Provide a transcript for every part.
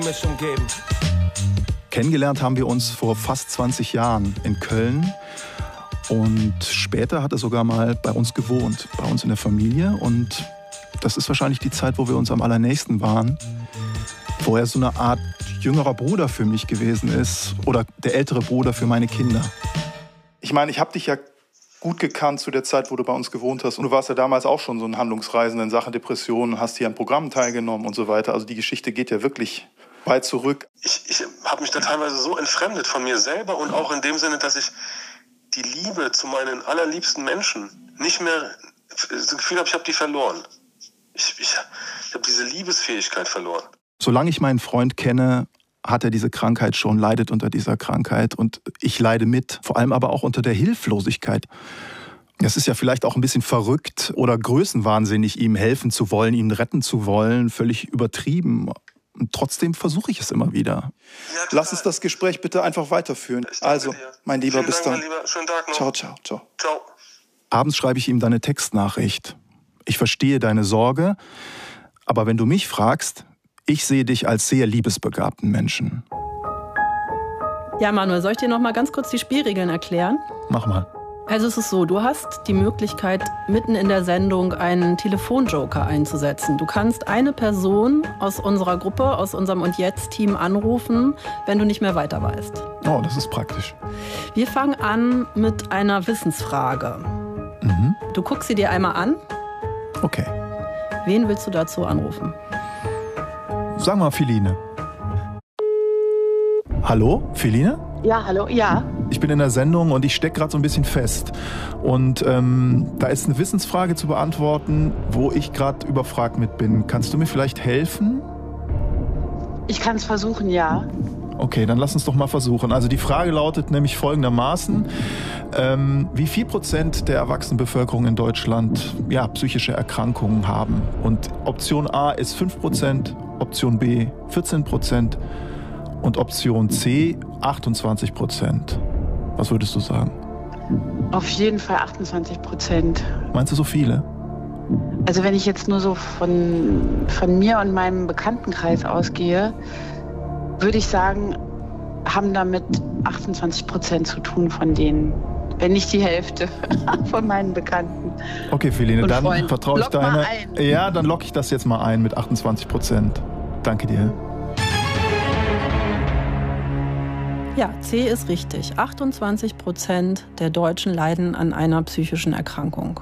Mischung geben. Kennengelernt haben wir uns vor fast 20 Jahren in Köln. Und später hat er sogar mal bei uns gewohnt, bei uns in der Familie. Und das ist wahrscheinlich die Zeit, wo wir uns am allernächsten waren. Wo er so eine Art jüngerer Bruder für mich gewesen ist. Oder der ältere Bruder für meine Kinder. Ich meine, ich habe dich ja gut gekannt zu der Zeit, wo du bei uns gewohnt hast. Und du warst ja damals auch schon so ein Handlungsreisender in Sachen Depressionen, hast hier an Programmen teilgenommen und so weiter. Also die Geschichte geht ja wirklich weit zurück. Ich habe mich da teilweise so entfremdet von mir selber und auch in dem Sinne, dass ich die Liebe zu meinen allerliebsten Menschen nicht mehr, das Gefühl habe, ich habe die verloren. Ich habe diese Liebesfähigkeit verloren. Solange ich meinen Freund kenne, hat er diese Krankheit schon, leidet unter dieser Krankheit und ich leide mit, vor allem aber auch unter der Hilflosigkeit. Es ist ja vielleicht auch ein bisschen verrückt oder größenwahnsinnig, ihm helfen zu wollen, ihn retten zu wollen, völlig übertrieben. Und trotzdem versuche ich es immer wieder. Ja, lass uns das Gespräch bitte einfach weiterführen. Also, mein Lieber, bis dann. Schönen Tag noch. Ciao, ciao, ciao. Ciao. Abends schreibe ich ihm dann eine Textnachricht. Ich verstehe deine Sorge, aber wenn du mich fragst, ich sehe dich als sehr liebesbegabten Menschen. Ja, Manuel, soll ich dir noch mal ganz kurz die Spielregeln erklären? Mach mal. Also es ist so, du hast die Möglichkeit, mitten in der Sendung einen Telefonjoker einzusetzen. Du kannst eine Person aus unserer Gruppe, aus unserem Und Jetzt-Team anrufen, wenn du nicht mehr weiter weißt. Oh, das ist praktisch. Wir fangen an mit einer Wissensfrage. Mhm. Du guckst sie dir einmal an. Okay. Wen willst du dazu anrufen? Sag mal, Feline. Hallo, Feline? Ja, hallo, ja. Ich bin in der Sendung und ich stecke gerade so ein bisschen fest. Und da ist eine Wissensfrage zu beantworten, wo ich gerade überfragt mit bin. Kannst du mir vielleicht helfen? Ich kann es versuchen, ja. Okay, dann lass uns doch mal versuchen. Also die Frage lautet nämlich folgendermaßen. Wie viel % der Erwachsenenbevölkerung in Deutschland psychische Erkrankungen haben? Und Option A ist 5%, Option B 14% und Option C 28%. Was würdest du sagen? Auf jeden Fall 28%. Meinst du so viele? Also wenn ich jetzt nur so von mir und meinem Bekanntenkreis ausgehe, würde ich sagen, haben damit 28% zu tun von denen. Wenn nicht die Hälfte von meinen Bekannten. Okay, Feline, dann Freund. vertraue ich Lock mal deiner. ein. Ja, dann logge ich das jetzt mal ein mit 28%. Danke dir. Ja, C ist richtig. 28% der Deutschen leiden an einer psychischen Erkrankung.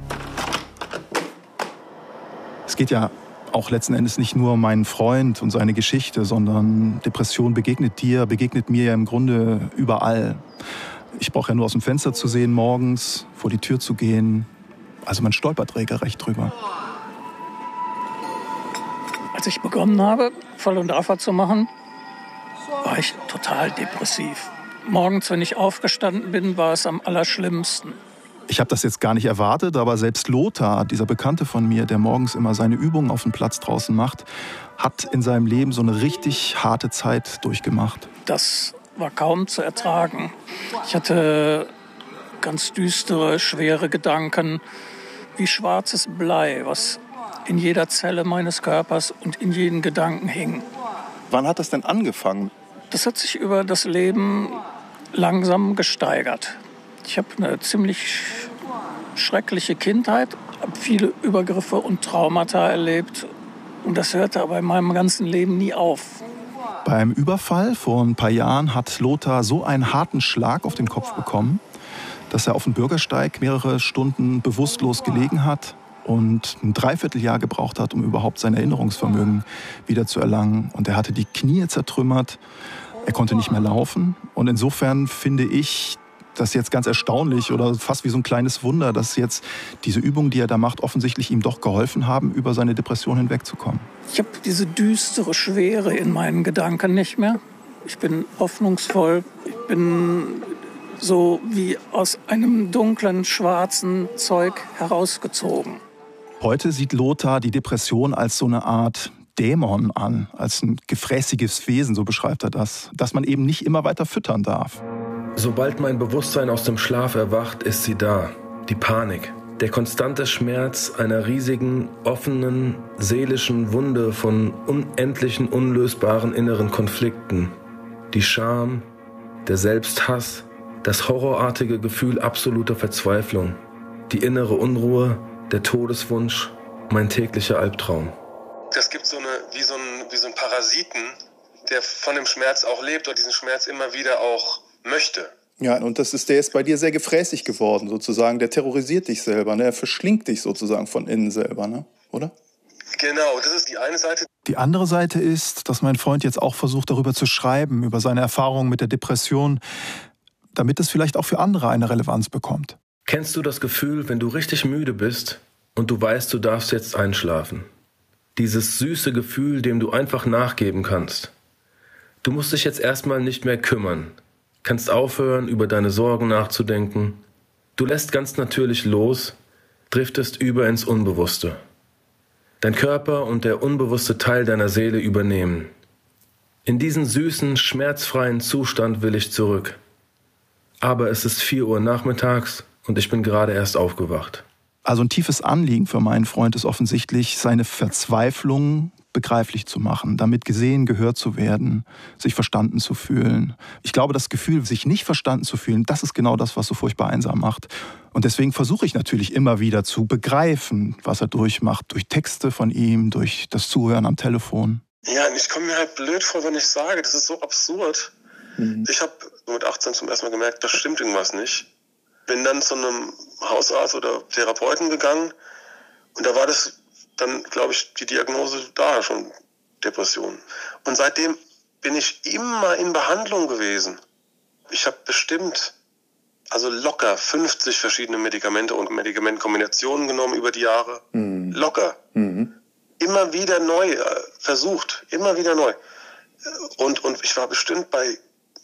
Es geht ja auch letzten Endes nicht nur um meinen Freund und seine Geschichte, sondern Depression begegnet mir ja im Grunde überall. Ich brauche ja nur aus dem Fenster zu sehen morgens, vor die Tür zu gehen. Also man stolpert regelrecht drüber. Als ich begonnen habe, Voll- und Affer zu machen, war ich total depressiv. Morgens, wenn ich aufgestanden bin, war es am allerschlimmsten. Ich habe das jetzt gar nicht erwartet, aber selbst Lothar, dieser Bekannte von mir, der morgens immer seine Übungen auf dem Platz draußen macht, hat in seinem Leben so eine richtig harte Zeit durchgemacht. Das war kaum zu ertragen. Ich hatte ganz düstere, schwere Gedanken, wie schwarzes Blei, was in jeder Zelle meines Körpers und in jedem Gedanken hing. Wann hat das denn angefangen? Das hat sich über das Leben langsam gesteigert. Ich habe eine ziemlich schreckliche Kindheit, habe viele Übergriffe und Traumata erlebt. Und das hörte aber in meinem ganzen Leben nie auf. Beim Überfall vor ein paar Jahren hat Lothar so einen harten Schlag auf den Kopf bekommen, dass er auf dem Bürgersteig mehrere Stunden bewusstlos gelegen hat und ein Dreivierteljahr gebraucht hat, um überhaupt sein Erinnerungsvermögen wieder zu erlangen. Und er hatte die Knie zertrümmert, er konnte nicht mehr laufen. Und insofern finde ich das jetzt ganz erstaunlich oder fast wie so ein kleines Wunder, dass jetzt diese Übungen, die er da macht, offensichtlich ihm doch geholfen haben, über seine Depression hinwegzukommen. Ich habe diese düstere Schwere in meinen Gedanken nicht mehr. Ich bin hoffnungsvoll. Ich bin so wie aus einem dunklen, schwarzen Zeug herausgezogen. Heute sieht Lothar die Depression als so eine Art Dämon an, als ein gefräßiges Wesen, so beschreibt er das man eben nicht immer weiter füttern darf. Sobald mein Bewusstsein aus dem Schlaf erwacht, ist sie da. Die Panik. Der konstante Schmerz einer riesigen, offenen, seelischen Wunde von unendlichen, unlösbaren inneren Konflikten. Die Scham, der Selbsthass, das horrorartige Gefühl absoluter Verzweiflung, die innere Unruhe, der Todeswunsch, mein täglicher Albtraum. Das gibt wie so ein Parasiten, der von dem Schmerz auch lebt oder diesen Schmerz immer wieder auch möchte. Ja, und der ist bei dir sehr gefräßig geworden, sozusagen. Der terrorisiert dich selber, ne? Er verschlingt dich sozusagen von innen selber, ne? Oder? Genau, das ist die eine Seite. Die andere Seite ist, dass mein Freund jetzt auch versucht, darüber zu schreiben, über seine Erfahrungen mit der Depression, damit es vielleicht auch für andere eine Relevanz bekommt. Kennst du das Gefühl, wenn du richtig müde bist und du weißt, du darfst jetzt einschlafen? Dieses süße Gefühl, dem du einfach nachgeben kannst. Du musst dich jetzt erstmal nicht mehr kümmern. Kannst aufhören, über deine Sorgen nachzudenken. Du lässt ganz natürlich los, driftest über ins Unbewusste. Dein Körper und der unbewusste Teil deiner Seele übernehmen. In diesen süßen, schmerzfreien Zustand will ich zurück. Aber es ist 4 Uhr nachmittags und ich bin gerade erst aufgewacht. Also ein tiefes Anliegen für meinen Freund ist offensichtlich, seine Verzweiflung begreiflich zu machen, damit gesehen, gehört zu werden, sich verstanden zu fühlen. Ich glaube, das Gefühl, sich nicht verstanden zu fühlen, das ist genau das, was so furchtbar einsam macht. Und deswegen versuche ich natürlich immer wieder zu begreifen, was er durchmacht, durch Texte von ihm, durch das Zuhören am Telefon. Ja, ich komme mir halt blöd vor, wenn ich sage, das ist so absurd. Ich habe mit 18 zum ersten Mal gemerkt, da stimmt irgendwas nicht. Bin dann zu einem Hausarzt oder Therapeuten gegangen und da war das dann, glaube ich, die Diagnose da schon, Depression. Und seitdem bin ich immer in Behandlung gewesen. Ich habe bestimmt, also locker 50 verschiedene Medikamente und Medikamentenkombinationen genommen über die Jahre. Locker. Immer wieder neu versucht, immer wieder neu. Und ich war bestimmt bei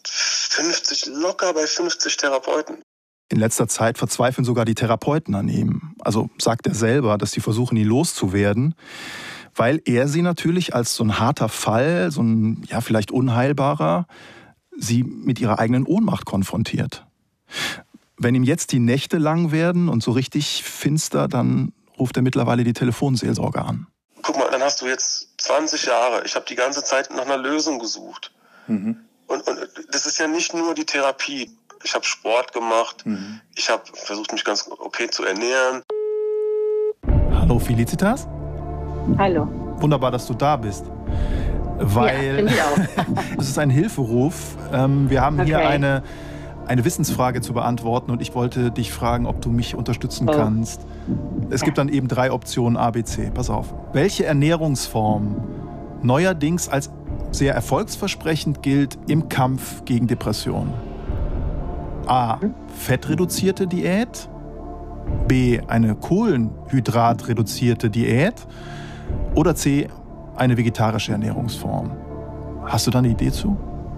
50 Therapeuten. In letzter Zeit verzweifeln sogar die Therapeuten an ihm. Also sagt er selber, dass sie versuchen, ihn loszuwerden, weil er sie natürlich als so ein harter Fall, so ein ja vielleicht unheilbarer, sie mit ihrer eigenen Ohnmacht konfrontiert. Wenn ihm jetzt die Nächte lang werden und so richtig finster, dann ruft er mittlerweile die Telefonseelsorge an. Guck mal, dann hast du jetzt 20 Jahre. Ich habe die ganze Zeit nach einer Lösung gesucht. Und das ist ja nicht nur die Therapie. Ich habe Sport gemacht. Ich habe versucht, mich ganz okay zu ernähren. Hallo Felicitas. Hallo. Wunderbar, dass du da bist. Weil ja, auch. es ist ein Hilferuf. Wir haben hier eine Wissensfrage zu beantworten und ich wollte dich fragen, ob du mich unterstützen kannst. Es gibt dann eben 3 Optionen A, B, C. Pass auf. Welche Ernährungsform neuerdings als sehr erfolgsversprechend gilt im Kampf gegen Depressionen? A. Fettreduzierte Diät. B. Eine kohlenhydratreduzierte Diät. Oder C. Eine vegetarische Ernährungsform. Hast du da eine Idee zu?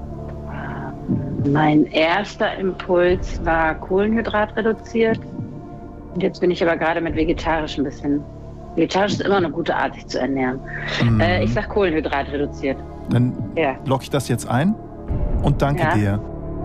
Mein erster Impuls war kohlenhydratreduziert. Und jetzt bin ich aber gerade mit vegetarisch ein bisschen. Vegetarisch ist immer eine gute Art, sich zu ernähren. Ich sag kohlenhydratreduziert. Dann logge ich das jetzt ein und danke dir.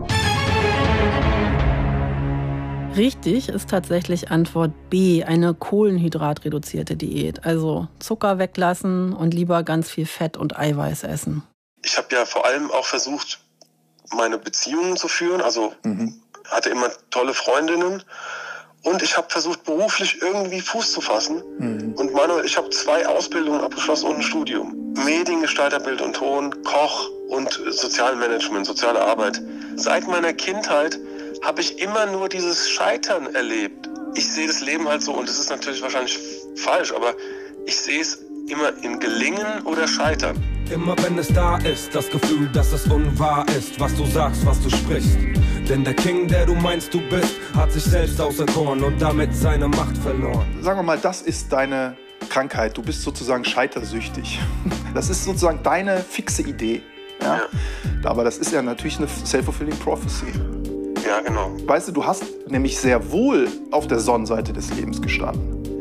Richtig ist tatsächlich Antwort B, eine kohlenhydratreduzierte Diät. Also Zucker weglassen und lieber ganz viel Fett und Eiweiß essen. Ich habe ja vor allem auch versucht, meine Beziehungen zu führen. Also hatte immer tolle Freundinnen. Und ich habe versucht, beruflich irgendwie Fuß zu fassen. Und Manuel, ich habe 2 Ausbildungen abgeschlossen und ein Studium. Mediengestalter, Bild und Ton, Koch und Sozialmanagement, soziale Arbeit. Seit meiner Kindheit habe ich immer nur dieses Scheitern erlebt. Ich sehe das Leben halt so, und das ist natürlich wahrscheinlich falsch, aber ich sehe es immer in Gelingen oder Scheitern. Immer wenn es da ist, das Gefühl, dass es unwahr ist, was du sagst, was du sprichst. Denn der King, der du meinst, du bist, hat sich selbst auserkoren und damit seine Macht verloren. Sagen wir mal, das ist deine Krankheit. Du bist sozusagen scheitersüchtig. Das ist sozusagen deine fixe Idee. Ja? Aber das ist ja natürlich eine self-fulfilling prophecy. Ja, genau. Weißt du, du hast nämlich sehr wohl auf der Sonnenseite des Lebens gestanden.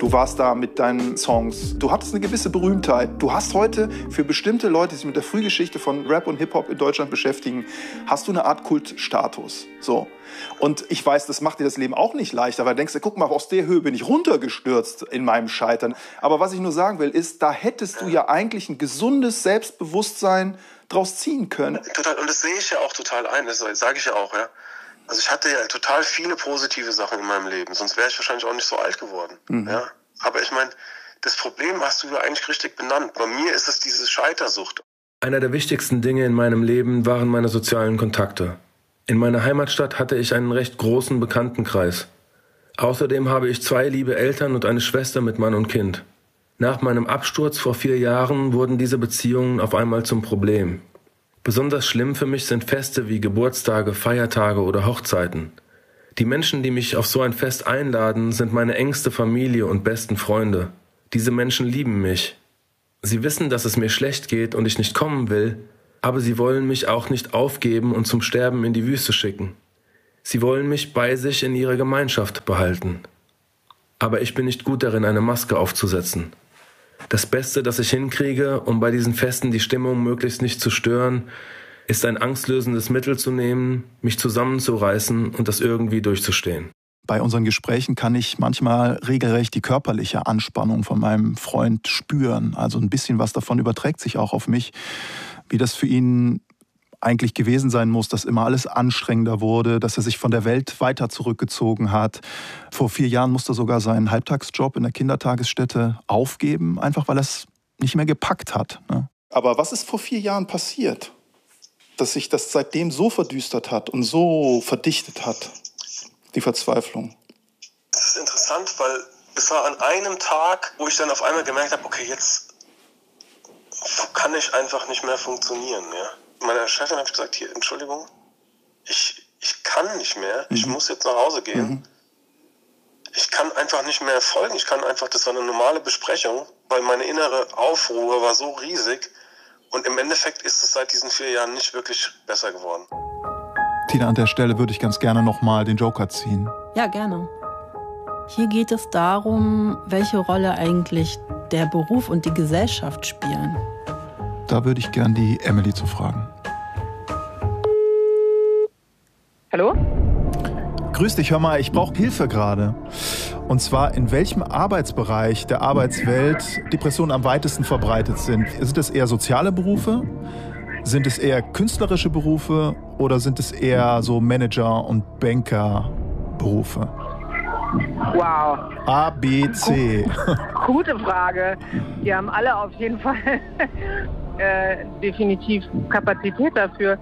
Du warst da mit deinen Songs. Du hattest eine gewisse Berühmtheit. Du hast heute für bestimmte Leute, die sich mit der Frühgeschichte von Rap und Hip-Hop in Deutschland beschäftigen, hast du eine Art Kultstatus. So. Und ich weiß, das macht dir das Leben auch nicht leichter, weil du denkst, guck mal, aus der Höhe bin ich runtergestürzt in meinem Scheitern. Aber was ich nur sagen will, ist, da hättest du ja eigentlich ein gesundes Selbstbewusstsein draus ziehen können. Total, und das sehe ich ja auch total ein, das sage ich ja auch, ja. Also ich hatte ja total viele positive Sachen in meinem Leben, sonst wäre ich wahrscheinlich auch nicht so alt geworden. Ja? Aber ich meine, das Problem hast du ja eigentlich richtig benannt. Bei mir ist es diese Scheitersucht. Einer der wichtigsten Dinge in meinem Leben waren meine sozialen Kontakte. In meiner Heimatstadt hatte ich einen recht großen Bekanntenkreis. Außerdem habe ich 2 liebe Eltern und eine Schwester mit Mann und Kind. Nach meinem Absturz vor 4 Jahren wurden diese Beziehungen auf einmal zum Problem. Besonders schlimm für mich sind Feste wie Geburtstage, Feiertage oder Hochzeiten. Die Menschen, die mich auf so ein Fest einladen, sind meine engste Familie und besten Freunde. Diese Menschen lieben mich. Sie wissen, dass es mir schlecht geht und ich nicht kommen will, aber sie wollen mich auch nicht aufgeben und zum Sterben in die Wüste schicken. Sie wollen mich bei sich in ihrer Gemeinschaft behalten. Aber ich bin nicht gut darin, eine Maske aufzusetzen. Das Beste, das ich hinkriege, um bei diesen Festen die Stimmung möglichst nicht zu stören, ist ein angstlösendes Mittel zu nehmen, mich zusammenzureißen und das irgendwie durchzustehen. Bei unseren Gesprächen kann ich manchmal regelrecht die körperliche Anspannung von meinem Freund spüren. Also ein bisschen was davon überträgt sich auch auf mich, wie das für ihn eigentlich gewesen sein muss, dass immer alles anstrengender wurde, dass er sich von der Welt weiter zurückgezogen hat. Vor 4 Jahren musste er sogar seinen Halbtagsjob in der Kindertagesstätte aufgeben, einfach weil er es nicht mehr gepackt hat. Ne? Aber was ist vor 4 Jahren passiert, dass sich das seitdem so verdüstert hat und so verdichtet hat, die Verzweiflung? Das ist interessant, weil es war an einem Tag, wo ich dann auf einmal gemerkt habe, okay, jetzt kann ich einfach nicht mehr funktionieren, ja. Meiner Chefin habe ich gesagt, hier, Entschuldigung, ich kann nicht mehr, ich muss jetzt nach Hause gehen. Ich kann einfach nicht mehr folgen, das war eine normale Besprechung, weil meine innere Aufruhr war so riesig und im Endeffekt ist es seit diesen 4 Jahren nicht wirklich besser geworden. Tina, an der Stelle würde ich ganz gerne nochmal den Joker ziehen. Ja, gerne. Hier geht es darum, welche Rolle eigentlich der Beruf und die Gesellschaft spielen. Da würde ich gern die Emily zu fragen. Hallo? Grüß dich, hör mal, ich brauche Hilfe gerade. Und zwar, in welchem Arbeitsbereich der Arbeitswelt Depressionen am weitesten verbreitet sind. Sind es eher soziale Berufe? Sind es eher künstlerische Berufe? Oder sind es eher so Manager- und Banker-Berufe? Wow. A, B, C. Gute Frage. Die haben alle auf jeden Fall definitiv Kapazität dafür.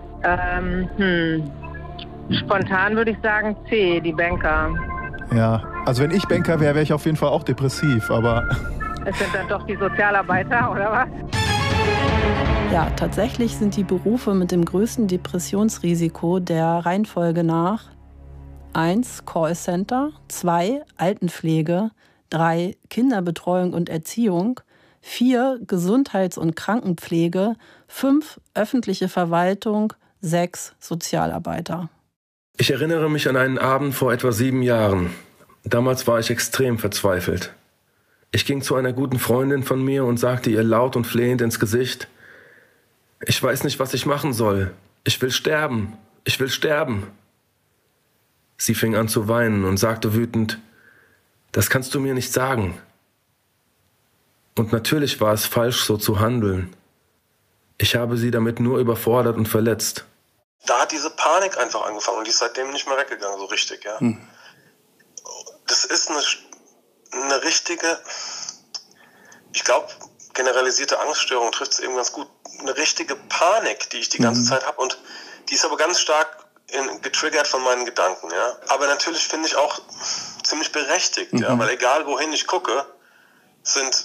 Spontan würde ich sagen C, die Banker. Ja, also wenn ich Banker wäre, wäre ich auf jeden Fall auch depressiv, aber... Es sind dann doch die Sozialarbeiter, oder was? Ja, tatsächlich sind die Berufe mit dem größten Depressionsrisiko der Reihenfolge nach 1. Callcenter, 2. Altenpflege, 3. Kinderbetreuung und Erziehung, 4. Gesundheits- und Krankenpflege, 5. öffentliche Verwaltung, 6. Sozialarbeiter. Ich erinnere mich an einen Abend vor etwa 7 Jahren. Damals war ich extrem verzweifelt. Ich ging zu einer guten Freundin von mir und sagte ihr laut und flehend ins Gesicht: Ich weiß nicht, was ich machen soll. Ich will sterben. Ich will sterben. Sie fing an zu weinen und sagte wütend: Das kannst du mir nicht sagen. Und natürlich war es falsch, so zu handeln. Ich habe sie damit nur überfordert und verletzt. Da hat diese Panik einfach angefangen und die ist seitdem nicht mehr weggegangen, so richtig, ja. Das ist eine richtige, ich glaube, generalisierte Angststörung trifft es eben ganz gut. Eine richtige Panik, die ich die ganze Zeit habe, und die ist aber ganz stark getriggert von meinen Gedanken, ja. Aber natürlich finde ich auch ziemlich berechtigt, ja, weil egal wohin ich gucke, sind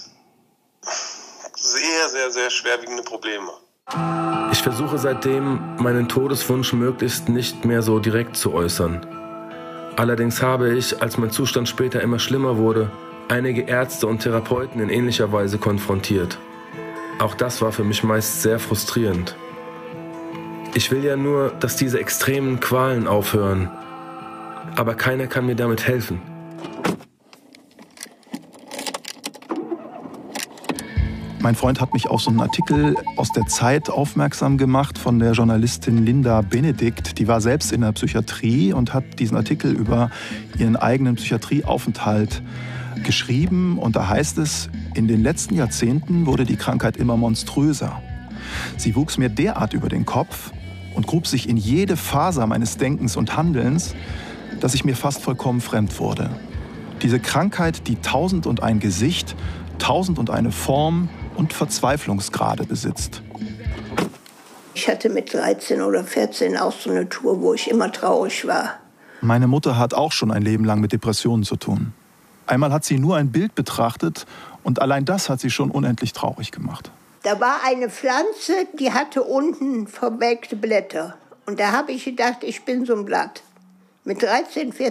sehr, sehr, sehr schwerwiegende Probleme. Ich versuche seitdem, meinen Todeswunsch möglichst nicht mehr so direkt zu äußern. Allerdings habe ich, als mein Zustand später immer schlimmer wurde, einige Ärzte und Therapeuten in ähnlicher Weise konfrontiert. Auch das war für mich meist sehr frustrierend. Ich will ja nur, dass diese extremen Qualen aufhören, aber keiner kann mir damit helfen. Mein Freund hat mich auf so einen Artikel aus der Zeit aufmerksam gemacht von der Journalistin Linda Benedikt. Die war selbst in der Psychiatrie und hat diesen Artikel über ihren eigenen Psychiatrieaufenthalt geschrieben. Und da heißt es, in den letzten Jahrzehnten wurde die Krankheit immer monströser. Sie wuchs mir derart über den Kopf und grub sich in jede Faser meines Denkens und Handelns, dass ich mir fast vollkommen fremd wurde. Diese Krankheit, die 1001 Gesicht, 1001 Form und Verzweiflungsgrade besitzt. Ich hatte mit 13 oder 14 auch so eine Tour, wo ich immer traurig war. Meine Mutter hat auch schon ein Leben lang mit Depressionen zu tun. Einmal hat sie nur ein Bild betrachtet und allein das hat sie schon unendlich traurig gemacht. Da war eine Pflanze, die hatte unten verwelkte Blätter. Und da habe ich gedacht, ich bin so ein Blatt. Mit 13, 14